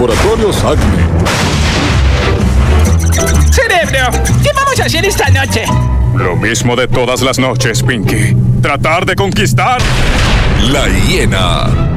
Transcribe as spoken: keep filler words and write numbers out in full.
Laboratorios Acme. Cerebro, ¿qué vamos a hacer esta noche? Lo mismo de todas las noches, Pinky. Tratar de conquistar La hiena.